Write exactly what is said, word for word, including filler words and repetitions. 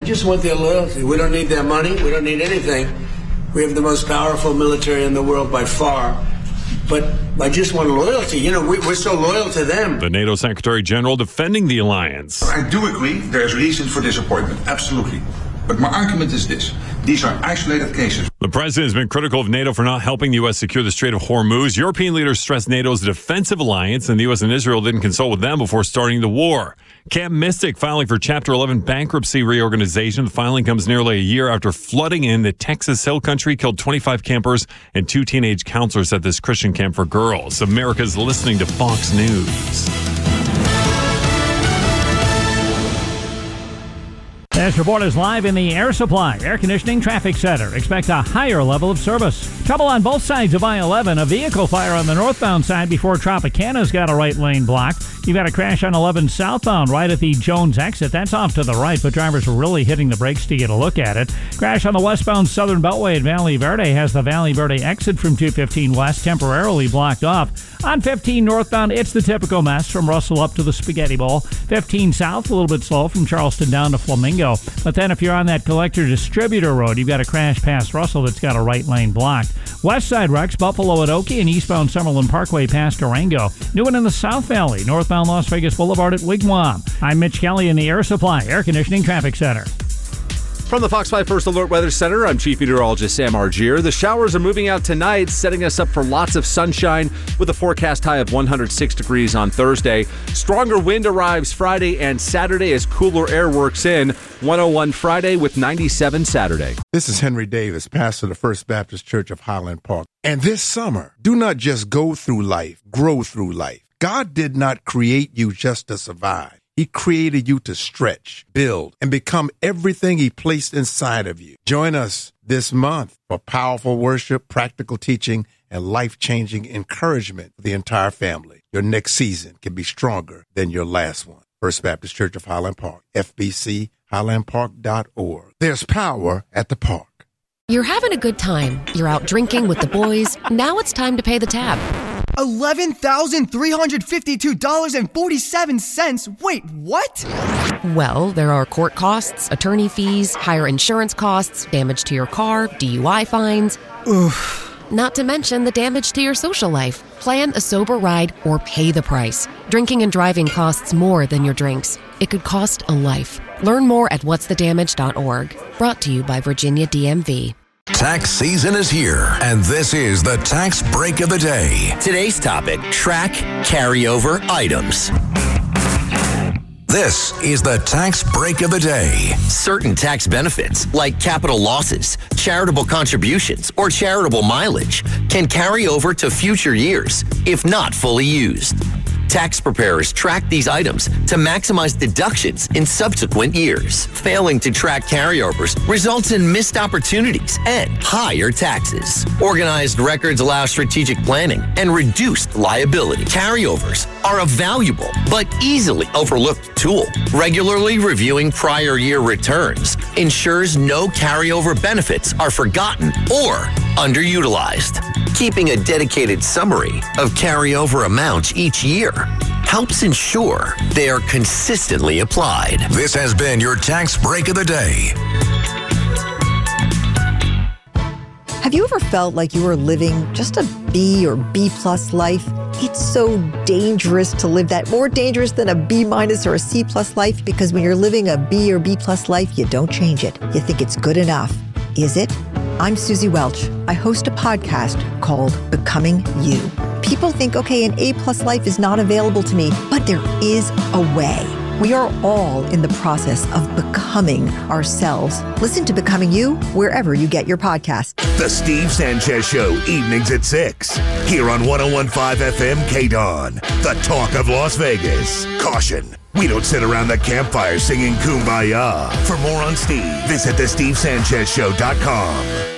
Just want their loyalty. We don't need their money. We don't need anything. We have the most powerful military in the world by far. But I just want loyalty. You know, we, we're so loyal to them. The NATO Secretary General defending the alliance. I do agree there's reason for disappointment. Absolutely. But my argument is this. These are isolated cases. The president has been critical of NATO for not helping the U S secure the Strait of Hormuz. European leaders stressed NATO is a defensive alliance, and the U S and Israel didn't consult with them before starting the war. Camp Mystic filing for Chapter eleven bankruptcy reorganization. The filing comes nearly a year after flooding in the Texas Hill Country killed twenty-five campers and two teenage counselors at this Christian camp for girls. America's listening to Fox News. This report is live in the Air Supply Air Conditioning Traffic Center. Expect a higher level of service. Trouble on both sides of I eleven. A vehicle fire on the northbound side before Tropicana's got a right lane blocked. You've got a crash on eleven southbound right at the Jones exit. That's off to the right, but drivers are really hitting the brakes to get a look at it. Crash on the westbound Southern Beltway at Valley Verde has the Valley Verde exit from two fifteen west temporarily blocked off. On fifteen northbound, it's the typical mess from Russell up to the Spaghetti Bowl. fifteen south, a little bit slow from Charleston down to Flamingo. But then if you're on that collector distributor road, you've got a crash past Russell that's got a right lane blocked. West side wrecks, Buffalo at Oakey and eastbound Summerlin Parkway past Durango. New one in the South Valley, northbound Las Vegas Boulevard at Wigwam. I'm Mitch Kelly in the Air Supply Air Conditioning Traffic Center. From the Fox five First Alert Weather Center, I'm Chief Meteorologist Sam Argier. The showers are moving out tonight, setting us up for lots of sunshine with a forecast high of one hundred six degrees on Thursday. Stronger wind arrives Friday and Saturday as cooler air works in. one oh one Friday with ninety-seven Saturday. This is Henry Davis, pastor of the First Baptist Church of Highland Park. And this summer, do not just go through life, grow through life. God did not create you just to survive. He created you to stretch, build, and become everything He placed inside of you. Join us this month for powerful worship, practical teaching, and life-changing encouragement for the entire family. Your next season can be stronger than your last one. First Baptist Church of Highland Park, F B C highland park dot org. There's power at the park. You're having a good time. You're out drinking with the boys. Now it's time to pay the tab. eleven thousand three hundred fifty-two dollars and forty-seven cents. Wait, what? Well, there are court costs, attorney fees, higher insurance costs, damage to your car, D U I fines. Oof. Not to mention the damage to your social life. Plan a sober ride or pay the price. Drinking and driving costs more than your drinks. It could cost a life. Learn more at whats the damage dot org. Brought to you by Virginia D M V. Tax season is here, and this is the Tax Break of the Day. Today's topic, track carryover items. This is the Tax Break of the Day. Certain tax benefits, like capital losses, charitable contributions, or charitable mileage, can carry over to future years if not fully used. Tax preparers track these items to maximize deductions in subsequent years. Failing to track carryovers results in missed opportunities and higher taxes. Organized records allow strategic planning and reduced liability. Carryovers are a valuable but easily overlooked tool. Regularly reviewing prior year returns ensures no carryover benefits are forgotten or underutilized. Keeping a dedicated summary of carryover amounts each year helps ensure they are consistently applied. This has been your Tax Break of the Day. Have you ever felt like you were living just a B or B plus life? It's so dangerous to live that, more dangerous than a B minus or a C plus life, because when you're living a B or B plus life, you don't change it. You think it's good enough. Is it? I'm Susie Welch. I host a podcast called Becoming You. People think, okay, an A plus life is not available to me, but there is a way. We are all in the process of becoming ourselves. Listen to Becoming You wherever you get your podcast. The Steve Sanchez Show, evenings at six. Here on one oh one point five F M K D O N, the talk of Las Vegas. Caution, we don't sit around the campfire singing Kumbaya. For more on Steve, visit the steve sanchez show dot com.